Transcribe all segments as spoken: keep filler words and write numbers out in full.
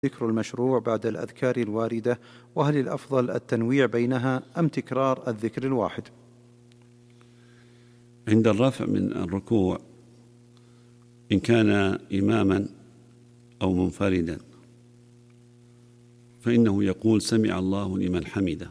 ذكر المشروع بعد الأذكار الواردة، وهل الأفضل التنويع بينها أم تكرار الذكر الواحد؟ عند الرفع من الركوع إن كان إماما أو منفردا فإنه يقول سمع الله لمن حمده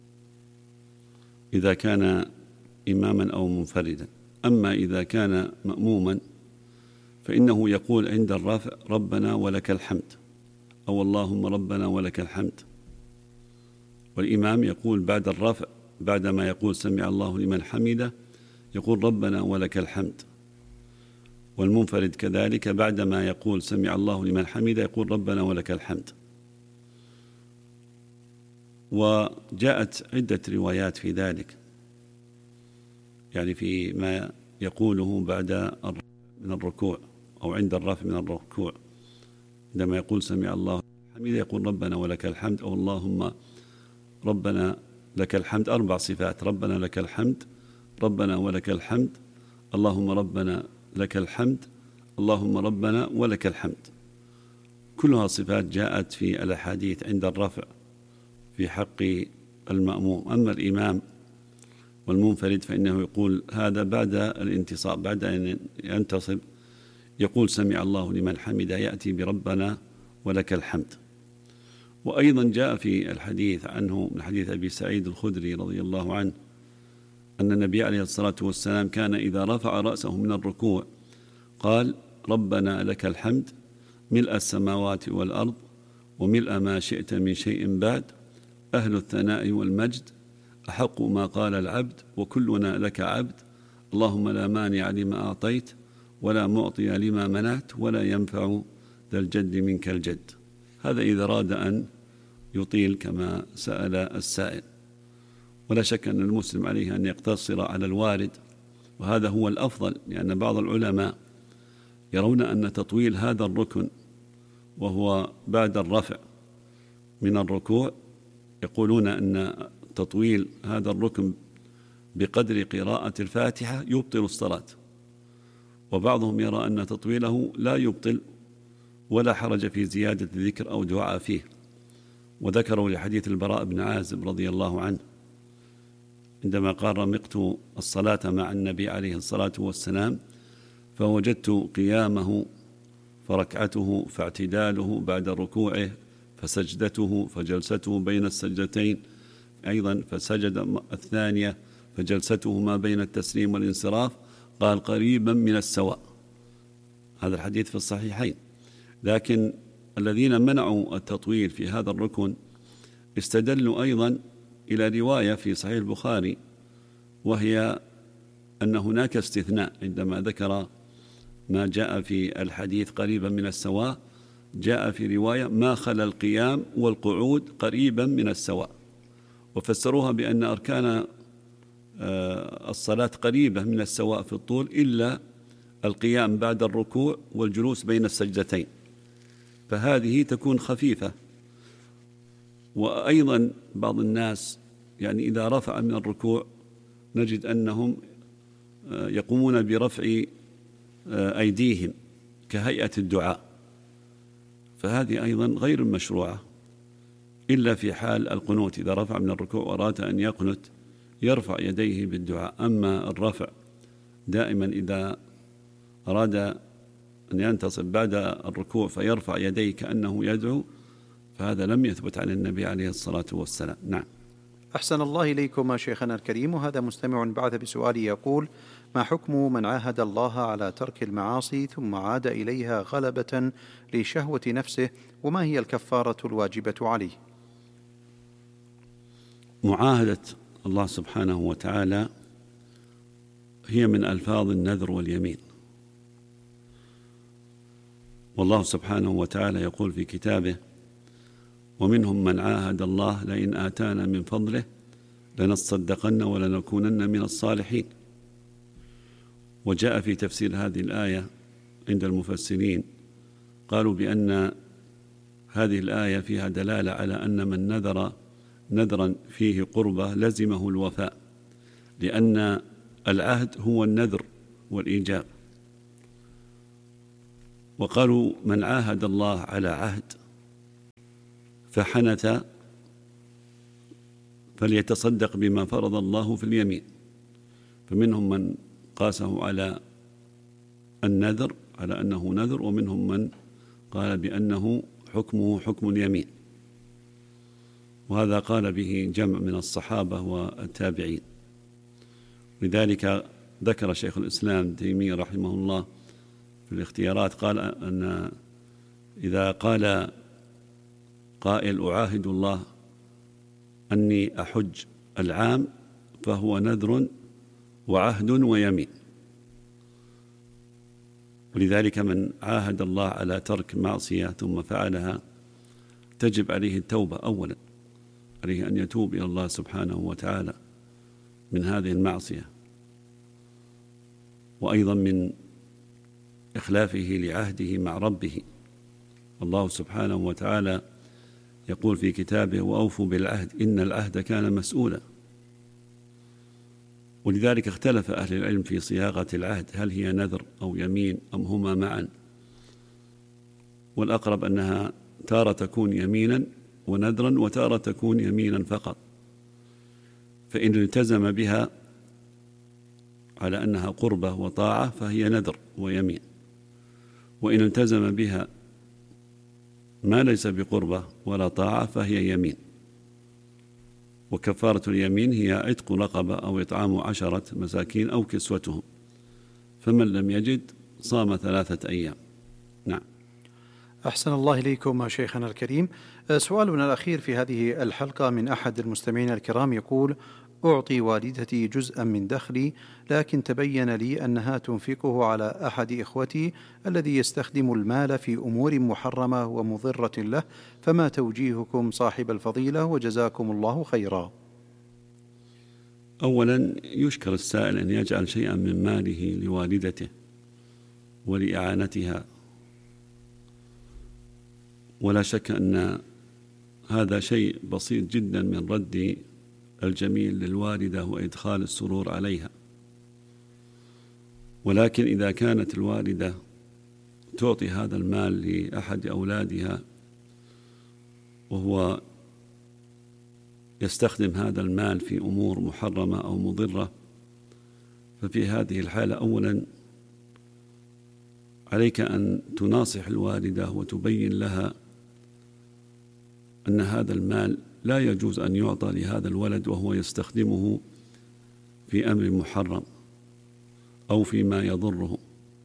إذا كان إماما أو منفردا. أما إذا كان مأموما فإنه يقول عند الرفع ربنا ولك الحمد أو اللهم ربنا ولك الحمد، والإمام يقول بعد الرفع بعدما يقول سمع الله لمن حمده يقول ربنا ولك الحمد، والمنفرد كذلك بعدما يقول سمع الله لمن حمده يقول ربنا ولك الحمد. وجاءت عدة روايات في ذلك، يعني في ما يقوله بعد من الركوع أو عند الرفع من الركوع، عندما يقول سمع الله حمده يقول ربنا ولك الحمد أو اللهم ربنا لك الحمد، أربع صفات: ربنا لك الحمد، ربنا ولك الحمد، اللهم ربنا لك الحمد، اللهم ربنا ولك الحمد. كلها صفات جاءت في الأحاديث عند الرفع في حق المأموم. أما الإمام والمنفرد فإنه يقول هذا بعد الانتصاب، بعد أن ينتصب يقول سمع الله لمن حمده يأتي بربنا ولك الحمد. وأيضا جاء في الحديث عنه من حديث أبي سعيد الخدري رضي الله عنه أن النبي عليه الصلاة والسلام كان إذا رفع رأسه من الركوع قال ربنا لك الحمد ملء السماوات والأرض وملء ما شئت من شيء بعد، أهل الثناء والمجد، أحق ما قال العبد وكلنا لك عبد، اللهم لا مانع لما أعطيت ولا معطي لما منعت ولا ينفع ذا الجد منك الجد. هذا إذا أراد أن يطيل كما سأل السائل، ولا شك أن المسلم عليه أن يقتصر على الوارد، وهذا هو الأفضل، لأن بعض العلماء يرون أن تطويل هذا الركن وهو بعد الرفع من الركوع، يقولون أن تطويل هذا الركن بقدر قراءة الفاتحة يبطل الصلاة، وبعضهم يرى أن تطويله لا يبطل ولا حرج في زيادة الذكر أو دعاء فيه. وذكروا لحديث البراء بن عازب رضي الله عنه عندما قال رمقت الصلاة مع النبي عليه الصلاة والسلام فوجدت قيامه فركعته فاعتداله بعد ركوعه فسجدته فجلسته بين السجدتين أيضا فسجد الثانية فجلسته ما بين التسليم والانصراف، قال قريبا من السواء. هذا الحديث في الصحيحين. لكن الذين منعوا التطويل في هذا الركن استدلوا أيضا إلى رواية في صحيح البخاري، وهي أن هناك استثناء عندما ذكر ما جاء في الحديث قريبا من السواء، جاء في رواية ما خلا القيام والقعود قريبا من السواء، وفسروها بأن أركان الصلاة قريبة من السواء في الطول إلا القيام بعد الركوع والجلوس بين السجدتين، فهذه تكون خفيفة. وأيضا بعض الناس يعني إذا رفع من الركوع نجد أنهم يقومون برفع أيديهم كهيئة الدعاء، فهذه أيضا غير مشروعة إلا في حال القنوت، إذا رفع من الركوع وأراد أن يقنت يرفع يديه بالدعاء. أما الرفع دائما إذا أراد أن ينتصب بعد الركوع فيرفع يديه كأنه يدعو، فهذا لم يثبت عن النبي عليه الصلاة والسلام. نعم. أحسن الله إليكم شيخنا الكريم. وهذا مستمع بعث بسؤال يقول: ما حكم من عاهد الله على ترك المعاصي ثم عاد إليها غلبة لشهوة نفسه، وما هي الكفارة الواجبة عليه؟ معاهدة الله سبحانه وتعالى هي من ألفاظ النذر واليمين، والله سبحانه وتعالى يقول في كتابه: ومنهم من عاهد الله لئن آتانا من فضله لنصدقن ولنكونن من الصالحين. وجاء في تفسير هذه الآية عند المفسرين قالوا بأن هذه الآية فيها دلالة على أن من نذر نذرا فيه قربة لزمه الوفاء، لأن العهد هو النذر والإيجاب. وقالوا من عاهد الله على عهد فحنث فليتصدق بما فرض الله في اليمين. فمنهم من قاسه على النذر على أنه نذر، ومنهم من قال بأنه حكمه حكم اليمين، وهذا قال به جمع من الصحابة والتابعين. لذلك ذكر شيخ الإسلام ابن تيمية رحمه الله في الاختيارات، قال أن إذا قال قائل أعاهد الله أني أحج العام فهو نذر وعهد ويمين. ولذلك من عاهد الله على ترك معصية ثم فعلها تجب عليه التوبة أولا، عليه أن يتوب إلى الله سبحانه وتعالى من هذه المعصية، وأيضا من إخلافه لعهده مع ربه. الله سبحانه وتعالى يقول في كتابه: وأوفوا بالعهد إن العهد كان مسؤولا. ولذلك اختلف أهل العلم في صياغة العهد، هل هي نذر أو يمين أم هما معا، والأقرب أنها تارة تكون يمينا ونذرا وتارة تكون يمينا فقط. فإن التزم بها على أنها قربة وطاعة فهي نذر ويمين، وإن التزم بها ما ليس بقربة ولا طاعة فهي يمين. وكفارة اليمين هي عتق رقبة أو إطعام عشرة مساكين أو كسوتهم، فمن لم يجد صام ثلاثة أيام. نعم. أحسن الله إليكم شيخنا الكريم. سؤالنا الأخير في هذه الحلقة من أحد المستمعين الكرام يقول: أعطي والدتي جزءا من دخلي، لكن تبين لي أنها تنفقه على أحد إخوتي الذي يستخدم المال في أمور محرمة ومضرة له، فما توجيهكم صاحب الفضيلة وجزاكم الله خيرا؟ أولا يشكر السائل أن يجعل شيئا من ماله لوالدته ولإعانتها، ولا شك أن هذا شيء بسيط جدا من رد الجميل للوالدة وإدخال السرور عليها. ولكن إذا كانت الوالدة تعطي هذا المال لأحد أولادها وهو يستخدم هذا المال في أمور محرمة أو مضرة، ففي هذه الحالة أولا عليك أن تناصح الوالدة وتبين لها أن هذا المال لا يجوز أن يعطى لهذا الولد وهو يستخدمه في أمر محرم أو فيما يضره،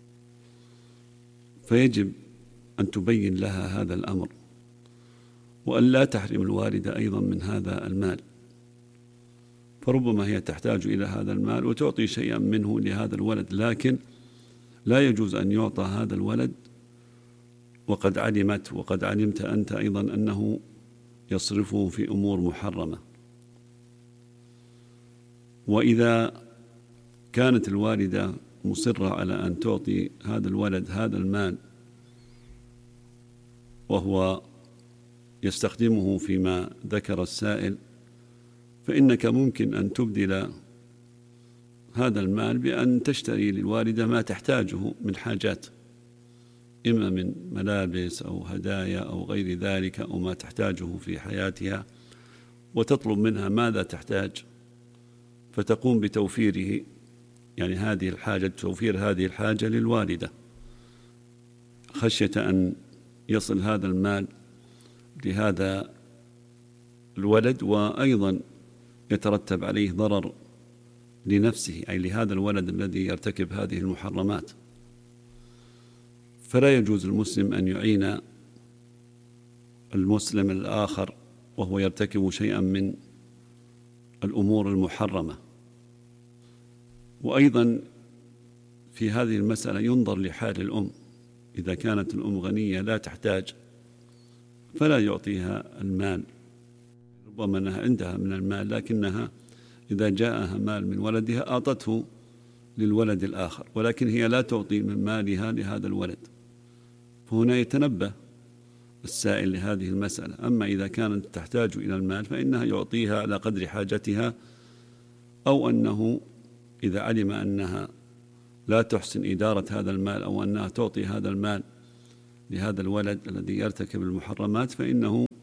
فيجب أن تبين لها هذا الأمر، وأن لا تحرم الوالدة أيضا من هذا المال. فربما هي تحتاج إلى هذا المال وتعطي شيئا منه لهذا الولد، لكن لا يجوز أن يعطى هذا الولد وقد علمت وقد علمت أنت أيضا أنه يصرفه في أمور محرمة. وإذا كانت الوالدة مصرة على أن تعطي هذا الولد هذا المال وهو يستخدمه فيما ذكر السائل، فإنك ممكن أن تبدل هذا المال بأن تشتري للوالدة ما تحتاجه من حاجات، إما من ملابس أو هدايا أو غير ذلك، أو ما تحتاجه في حياتها، وتطلب منها ماذا تحتاج فتقوم بتوفيره، يعني هذه الحاجة، توفير هذه الحاجة للوالدة، خشية أن يصل هذا المال لهذا الولد وأيضا يترتب عليه ضرر لنفسه، أي لهذا الولد الذي يرتكب هذه المحرمات. فلا يجوز المسلم أن يعين المسلم الآخر وهو يرتكب شيئا من الأمور المحرمة. وأيضا في هذه المسألة ينظر لحال الأم، إذا كانت الأم غنية لا تحتاج فلا يعطيها المال، ربما أنها عندها من المال، لكنها إذا جاءها مال من ولدها أعطته للولد الآخر، ولكن هي لا تعطي من مالها لهذا الولد. فهنا يتنبه السائل لهذه المسألة. أما إذا كانت تحتاج إلى المال فإنها يعطيها على قدر حاجتها، أو أنه إذا علم أنها لا تحسن إدارة هذا المال أو أنها تعطي هذا المال لهذا الولد الذي يرتكب المحرمات، فإنه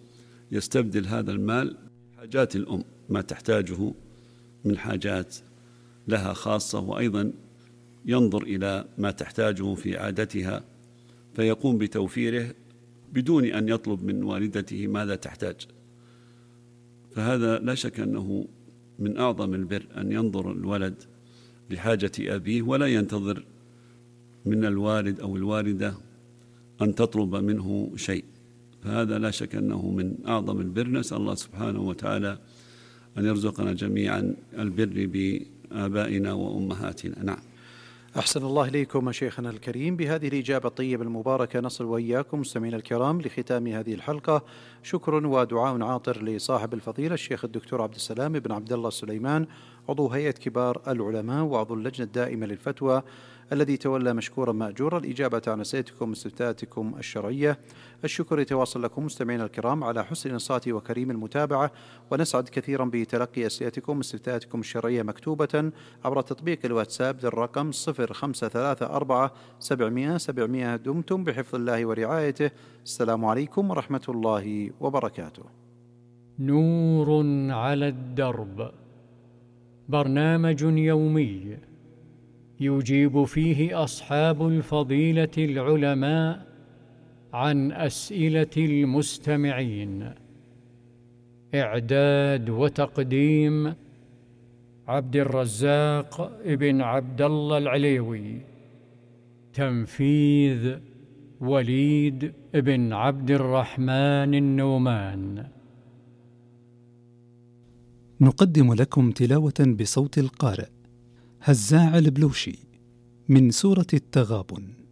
يستبدل هذا المال حاجات الأم، ما تحتاجه من حاجات لها خاصة، وأيضا ينظر إلى ما تحتاجه في عادتها فيقوم بتوفيره بدون أن يطلب من والدته ماذا تحتاج. فهذا لا شك أنه من أعظم البر أن ينظر الولد لحاجة أبيه ولا ينتظر من الوالد أو الوالدة أن تطلب منه شيء، فهذا لا شك أنه من أعظم البر. نسأل الله سبحانه وتعالى أن يرزقنا جميعا البر بآبائنا وأمهاتنا. نعم. أحسن الله إليكم شيخنا الكريم. بهذه الإجابة الطيبة المباركة نصل وإياكم مستمعينا الكرام لختام هذه الحلقة. شكر ودعاء عاطر لصاحب الفضيلة الشيخ الدكتور عبد السلام بن عبد الله السليمان، عضو هيئة كبار العلماء وعضو اللجنة الدائمة للفتوى، الذي تولى مشكورا مأجورا الإجابة عن أسئلتكم واستفتاءاتكم الشرعية. الشكر يتواصل لكم مستمعينا الكرام على حسن الإنصات وكريم المتابعة، ونسعد كثيرا بتلقي أسئلتكم واستفتاءاتكم الشرعية مكتوبة عبر تطبيق الواتساب للرقم صفر خمسة ثلاثة أربعة سبعمائة سبعمائة. دمتم بحفظ الله ورعايته. السلام عليكم ورحمة الله وبركاته. نور على الدرب، برنامج يومي يجيب فيه أصحاب الفضيلة العلماء عن أسئلة المستمعين. إعداد وتقديم عبد الرزاق ابن عبد الله العليوي. تنفيذ وليد ابن عبد الرحمن النومان. نقدم لكم تلاوة بصوت القارئ هزاع البلوشي من سورة التغابن.